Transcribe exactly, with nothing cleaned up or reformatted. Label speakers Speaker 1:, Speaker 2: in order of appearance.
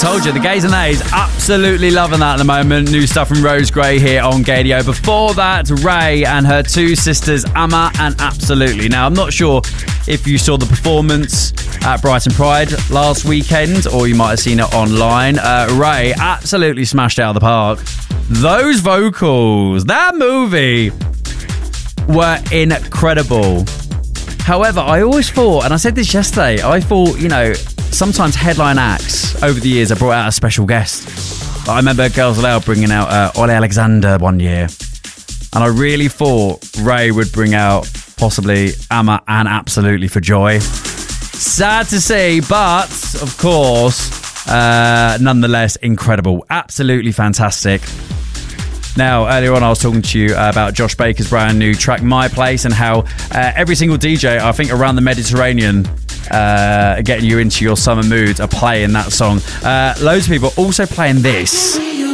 Speaker 1: told you, the gays and nays absolutely loving that at the moment. New stuff from Rose Gray here on Gadio. Before that, Ray and her two sisters, Amma and Absolutely. Now, I'm not sure if you saw the performance at Brighton Pride last weekend, or you might have seen it online. Uh, Ray absolutely smashed it out of the park. Those vocals, that movie were incredible. However, I always thought, and I said this yesterday, I thought, you know, sometimes headline acts over the years have brought out a special guest. I remember Girls Aloud bringing out uh, Ole Alexander one year. And I really thought Ray would bring out possibly Amma and Absolutely for Joy. Sad to see, but of course, uh, nonetheless, incredible. Absolutely fantastic. Now, earlier on, I was talking to you about Josh Baker's brand new track, My Place, and how uh, every single D J, I think, around the Mediterranean, uh, getting you into your summer mood, are playing that song. Uh, loads of people also playing this.